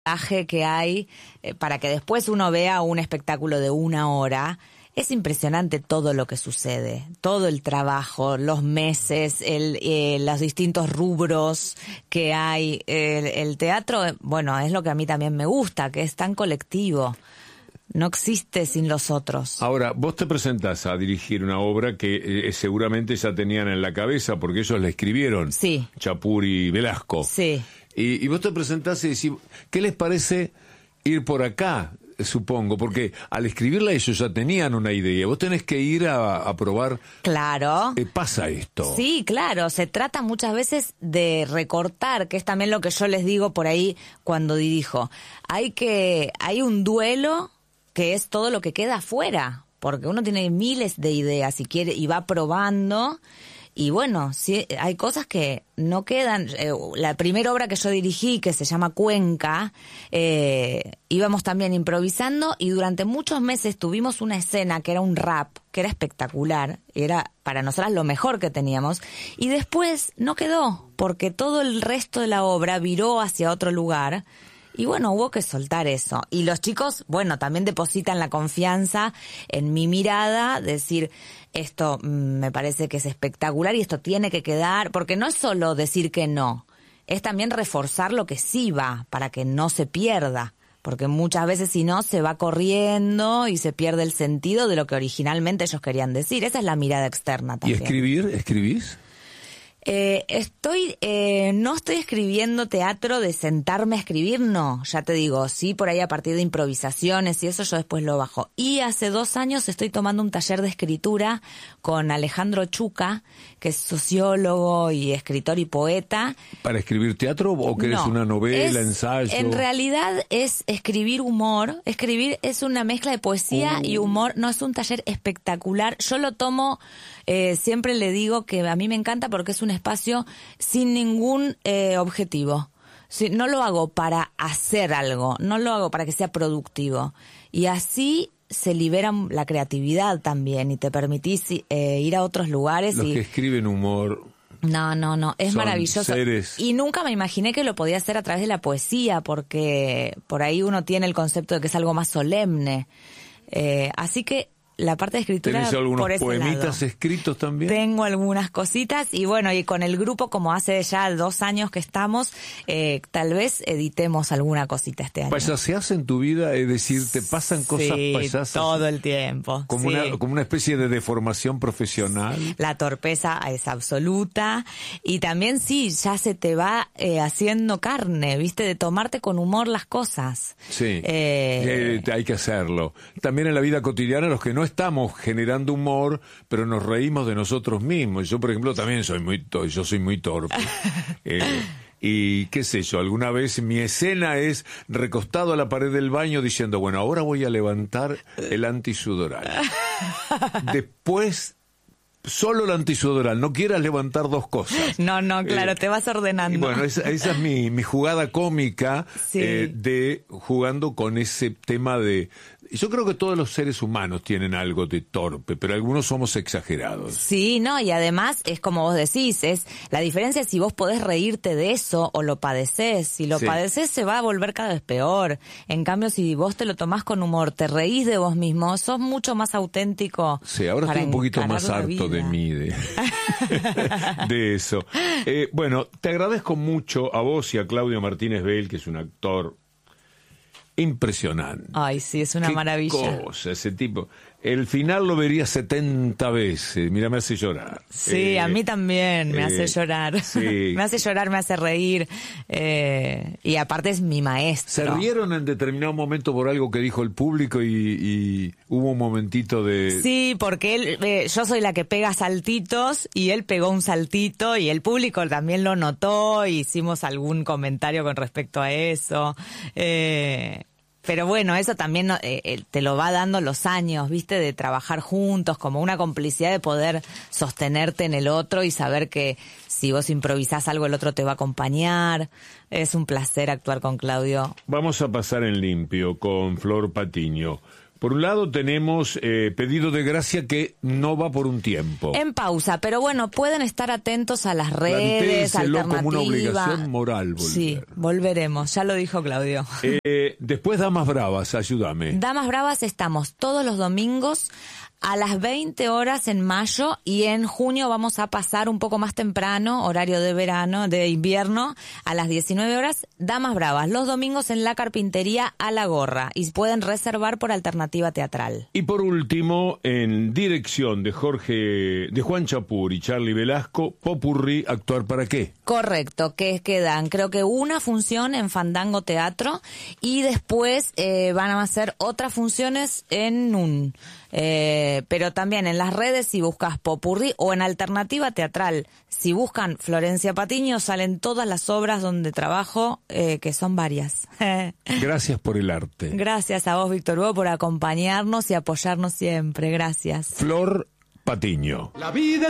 que hay para que después uno vea un espectáculo de 1 hora. Es impresionante todo lo que sucede, todo el trabajo, los meses, los distintos rubros que hay. El teatro, bueno, es lo que a mí también me gusta, que es tan colectivo. No existe sin los otros. Ahora, vos te presentás a dirigir una obra que seguramente ya tenían en la cabeza, porque ellos la escribieron. Sí. Chapur y Velasco. Sí. Y vos te presentás y decís, ¿qué les parece ir por acá? Supongo, porque al escribirla ellos ya tenían una idea. Vos tenés que ir a probar. Claro. Pasa esto. Sí, claro. Se trata muchas veces de recortar, que es también lo que yo les digo por ahí cuando dirijo. Hay un duelo que es todo lo que queda afuera, porque uno tiene miles de ideas y va probando. Y bueno, sí, hay cosas que no quedan. La primera obra que yo dirigí, que se llama Cuenca, íbamos también improvisando y durante muchos meses tuvimos una escena que era un rap, que era espectacular, era para nosotras lo mejor que teníamos, y después no quedó, porque todo el resto de la obra viró hacia otro lugar. Y bueno, hubo que soltar eso. Y los chicos, bueno, también depositan la confianza en mi mirada, decir, esto me parece que es espectacular y esto tiene que quedar, porque no es solo decir que no, es también reforzar lo que sí va, para que no se pierda. Porque muchas veces si no, se va corriendo y se pierde el sentido de lo que originalmente ellos querían decir. Esa es la mirada externa también. ¿Y escribís? No estoy escribiendo teatro de sentarme a escribir, no, ya te digo, sí, por ahí a partir de improvisaciones y eso yo después lo bajo. Y hace 2 años estoy tomando un taller de escritura con Alejandro Chuca, que es sociólogo y escritor y poeta. ¿Para escribir teatro o querés una novela, ensayo? En realidad es escribir humor, escribir es una mezcla de poesía y humor, no, es un taller espectacular, yo lo tomo... siempre le digo que a mí me encanta porque es un espacio sin ningún objetivo. No lo hago para hacer algo, no lo hago para que sea productivo. Y así se libera la creatividad también y te permitís ir a otros lugares. Los que escriben humor... No, es maravilloso. Seres... Y nunca me imaginé que lo podía hacer a través de la poesía, porque por ahí uno tiene el concepto de que es algo más solemne. Así que la parte de escritura. ¿Tenés algunos por ese poemitas lado escritos también? Tengo algunas cositas y bueno, y con el grupo, como hace ya 2 años que estamos, tal vez editemos alguna cosita este año. ¿Payaseás en tu vida? Es decir, ¿te pasan cosas payasas? Sí, todo el tiempo. Como una especie de deformación profesional. La torpeza es absoluta y también sí, ya se te va haciendo carne, ¿viste? De tomarte con humor las cosas. Sí, hay que hacerlo. También en la vida cotidiana, los que no estamos generando humor, pero nos reímos de nosotros mismos. Yo, por ejemplo, también soy muy torpe. Y qué sé yo, alguna vez mi escena es recostado a la pared del baño diciendo, bueno, ahora voy a levantar el antisudoral. Después, solo el antisudoral, no quieras levantar 2 cosas. No, claro, te vas ordenando. Y bueno, esa es mi jugada cómica, sí. De jugando con ese tema de... Yo creo que todos los seres humanos tienen algo de torpe, pero algunos somos exagerados. Sí, no, y además es como vos decís, la diferencia es si vos podés reírte de eso o lo padecés. Si lo padecés se va a volver cada vez peor. En cambio, si vos te lo tomás con humor, te reís de vos mismo, sos mucho más auténtico. Sí, ahora estoy un poquito más harto de mí, de eso. Bueno, te agradezco mucho a vos y a Claudio Martínez Bell, que es un actor impresionante. Ay, sí, es una maravilla. Qué cosa, ese tipo. El final lo vería 70 veces. Mira, me hace llorar. Sí, a mí también me hace llorar. Sí. Me hace llorar, me hace reír. Y aparte es mi maestro. ¿Se rieron en determinado momento por algo que dijo el público y hubo un momentito de...? Sí, porque él, yo soy la que pega saltitos y él pegó un saltito y el público también lo notó. Hicimos algún comentario con respecto a eso. Pero bueno, eso también te lo va dando los años, ¿viste? De trabajar juntos, como una complicidad de poder sostenerte en el otro y saber que si vos improvisás algo, el otro te va a acompañar. Es un placer actuar con Claudio. Vamos a pasar en limpio con Flor Patiño. Por un lado tenemos pedido de gracia que no va por un tiempo. En pausa, pero bueno, pueden estar atentos a las redes, alternativas. Como una obligación moral volver. Sí, volveremos, ya lo dijo Claudio. Después Damas Bravas, ayúdame. Damas Bravas estamos todos los domingos a las 20 horas en mayo, y en junio vamos a pasar un poco más temprano, horario de verano, de invierno, a las 19 horas, Damas Bravas, los domingos en la Carpintería a la Gorra, y pueden reservar por alternativa teatral. Y por último, en dirección de Juan Chapur y Charlie Velasco, Popurrí, ¿actuar para qué? Correcto, que quedan creo que una función en Fandango Teatro, y después van a hacer otras funciones en NUN. Pero también en las redes, si buscas Popurrí, o en Alternativa Teatral, si buscan Florencia Patiño, salen todas las obras donde trabajo, que son varias. Gracias por el arte. Gracias a vos, Víctor Hugo, por acompañarnos y apoyarnos siempre. Gracias. Flor Patiño. La vida